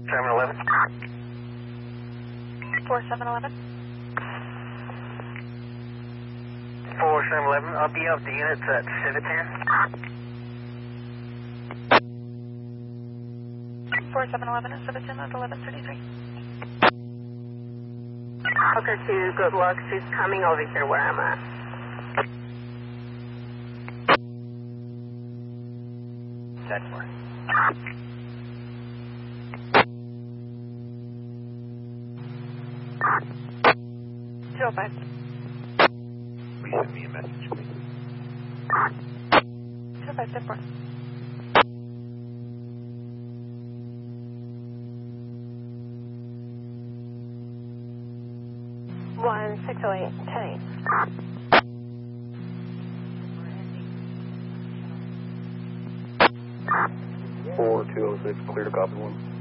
711. 4711. 4711, I'll be up the units at Civitan. 4711 is Civitan at 1133. Hooker 2, good luck. She's coming over here where I'm at. Set for. Zero 05. Please send me a message, please. 05, set for. One 608, 10. 4206, clear to copy 1.